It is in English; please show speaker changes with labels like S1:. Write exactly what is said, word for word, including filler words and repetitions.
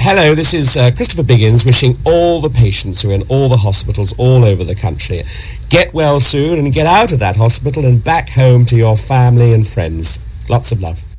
S1: hello, this is uh, Christopher Biggins wishing all the patients who are in all the hospitals all over the country, get well soon and get out of that hospital and back home to your family and friends. Lots of love.